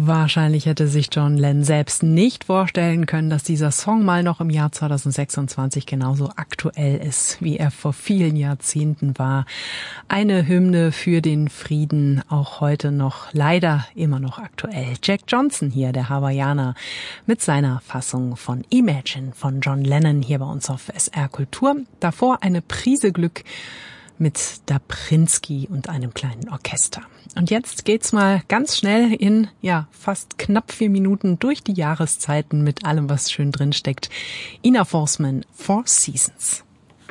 Wahrscheinlich hätte sich John Lennon selbst nicht vorstellen können, dass dieser Song mal noch im Jahr 2026 genauso aktuell ist, wie er vor vielen Jahrzehnten war. Eine Hymne für den Frieden, auch heute noch leider immer noch aktuell. Jack Johnson hier, der Hawaiianer, mit seiner Fassung von Imagine von John Lennon hier bei uns auf SR Kultur. Davor eine Prise Glück mit Daprinski und einem kleinen Orchester. Und jetzt geht's mal ganz schnell in, fast knapp 4 Minuten durch die Jahreszeiten mit allem, was schön drin steckt. Ina Forsman, Four Seasons.